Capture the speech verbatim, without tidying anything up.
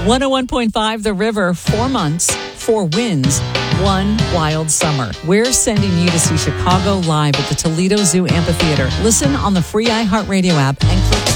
one oh one point five The River, four months, four wins, one wild summer. We're sending you to see Chicago live at the Toledo Zoo Amphitheater. Listen on the free iHeartRadio app and click